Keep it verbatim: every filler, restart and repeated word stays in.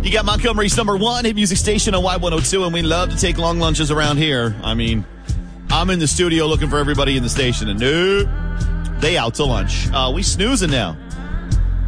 You got Montgomery's number one hit music station on Y one oh two, and we love to take long lunches around here. I mean, I'm in the studio looking for everybody in the station, and nope, they out to lunch. Uh, we snoozing now.